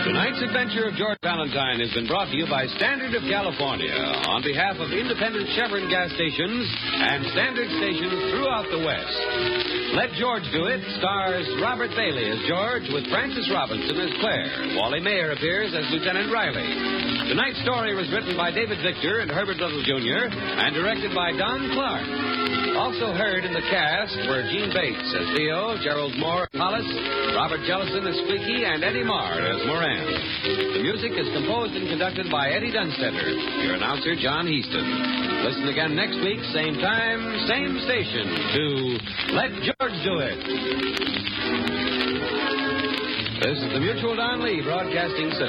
Tonight's adventure of George Valentine has been brought to you by Standard of California on behalf of independent Chevron gas stations and Standard stations throughout the West. Let George Do It stars Robert Bailey as George with Frances Robinson as Claire. Wally Mayer appears as Lieutenant Riley. Tonight's story was written by David Victor and Herbert Little, Jr. and directed by Don Clark. Also heard in the cast were Gene Bates as Theo, Gerald Moore as Hollis, Robert Jellison as Squeaky, and Eddie Marr as Moran. The music is composed and conducted by Eddie Dunstetter. Your announcer, John Heaston. Listen again next week, same time, same station, to Let George Do It. This is the Mutual Don Lee Broadcasting System.